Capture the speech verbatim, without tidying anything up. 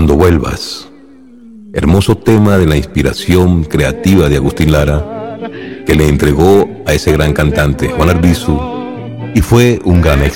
Cuando vuelvas. Hermoso tema de la inspiración creativa de Agustín Lara, que le entregó a ese gran cantante, Juan Arbizu, y fue un gran éxito.